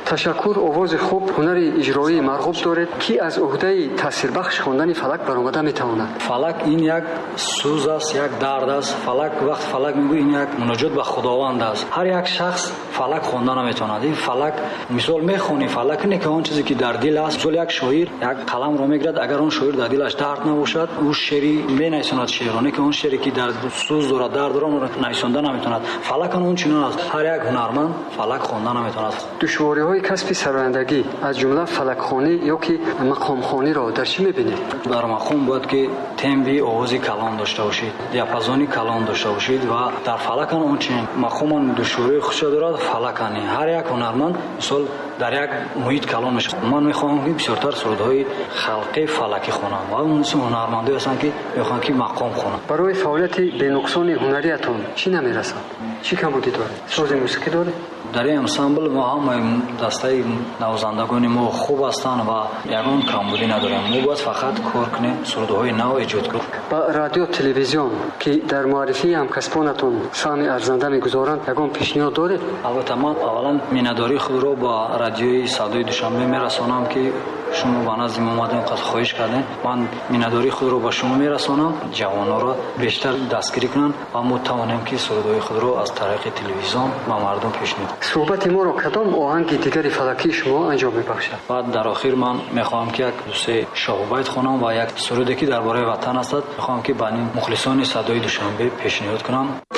ташаккур, овози хуб, ҳунари иҷроии марғуб доред. Ки аз уҳдаи таъсирбахш хондани фалак баромада метавонад? фалак ин як сӯз аст, як дард аст. Фалак вақт фалак мегӯ ин як муноҷот ба худованд аст. ҳар як шахс фалак хонда наметавонад. ин фалак мисол мехони фалак не ки он чизе ки дар дил аст. мисол як шоир як қаламро мегирад, агар он шоир дар дилаш дард набошад, ӯ шеъри менависонад шеъро, не ки он шеъре ки дар сӯз дорад, дард дорад, онро нависонда наметавонад. фалак он чунон аст. ҳар як ҳунарманд фалак хонда наметавонад. душвориҳои касби сарояндагӣ аз ҷумла фалакхонӣ ё ки мақомхониро дар чӣ мебинед? дар мақом бояд ки темби овози калон дошта бошед, диапазони калон дошта бошед ва дар фалакан он чин мақоман душвории худшо дорад. фалакани ҳар як ҳунарманд мисол дар як муҳит калон мешавад. ман мехоҳам ки бисёртар сурудҳои халқи фалакӣ хонам ва мисол ҳунармандое ҳастанд ки мехоҳанд ки мақом хонанд. барои фаъолияти бенуқсони ҳунариятон чӣ намерасад? чӣ камбудӣ доред? сози мусиқӣ доред? дар ин ансамбл мо ҳамаи дастаи навозандагони мо хуб ҳастанд ва ягон камбудӣ надорем. мо бояд фақат кор кунем, сурудҳои нав эҷод кунем. ба радио телевизион ки дар муаррифии ҳамкасбонатон саҳми арзанда мегузоранд ягон пешниҳод доред? албатта ман аввалан миннатдории худро ба радиои Садои Душанбе мерасонам ки шумо ба назди мо омадем, хоҳиш кардем. ман миннатдории худро ба шумо мерасонам, ҷавонҳоро бештар дастгирӣ кунанд ва мо тавонем ки сурудҳои худро аз тариқи телевизион ба мардум пешниҳод. суҳбати моро кадом оҳанги дигари фалакии шумо анҷом мебахшад? баъд дар охир ман мехоҳам ки як дусе шоҳубайт хонам ва як суруде ки дар бораи ватан ҳастад мехоҳам ки ба мухлисони Садои Душанбе пешниҳод кунам.